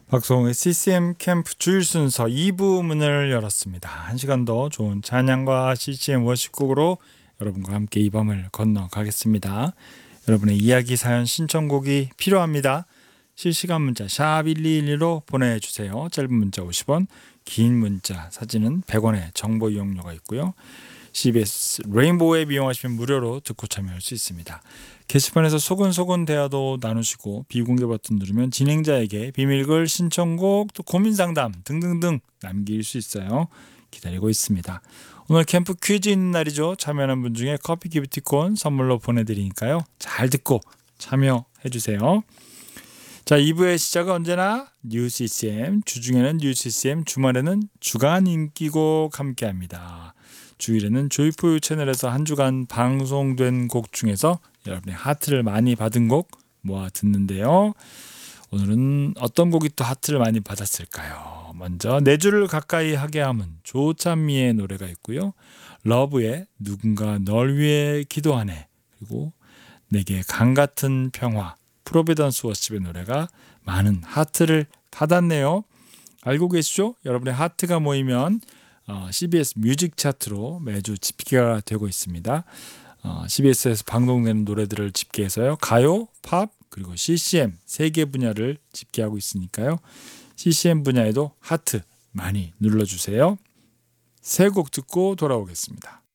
박성우의 CCM 캠프 주일 순서 2부 문을 열었습니다. 1시간 더 좋은 찬양과 CCM 워십곡으로 여러분과 함께 이 밤을 건너가겠습니다. 여러분의 이야기 사연 신청곡이 필요합니다. 실시간 문자 샵 1212로 보내주세요. 짧은 문자 50원, 긴 문자 사진은 100원의 정보 이용료가 있고요. CBS 레인보우 앱 이용하시면 무료로 듣고 참여할 수 있습니다. 게시판에서 소근소근 대화도 나누시고 비공개 버튼 누르면 진행자에게 비밀글, 신청곡, 또 고민상담 등등등 남길 수 있어요. 기다리고 있습니다. 오늘 캠프 퀴즈 있는 날이죠. 참여하는 분 중에 커피 기프티콘 선물로 보내드리니까요. 잘 듣고 참여해주세요. 자, 2부의 시작은 언제나 뉴 CCM, 주중에는 뉴 CCM, 주말에는 주간 인기곡 함께합니다. 주일에는 조이포유 채널에서 한 주간 방송된 곡 중에서 여러분의 하트를 많이 받은 곡 모아 듣는데요. 오늘은 어떤 곡이 또 하트를 많이 받았을까요? 먼저 내 주를 가까이 하게 함은 조찬미의 노래가 있고요. 러브의 누군가 널 위해 기도하네, 그리고 내게 강 같은 평화, 프로비던스 워십의 노래가 많은 하트를 받았네요. 알고 계시죠? 여러분의 하트가 모이면 CBS 뮤직 차트로 매주 집계가 되고 있습니다. CBS에서 방송되는 노래들을 집계해서요. 가요, 팝, 그리고 CCM 3개 분야를 집계하고 있으니까요. CCM 분야에도 하트 많이 눌러주세요. 새 곡 듣고 돌아오겠습니다.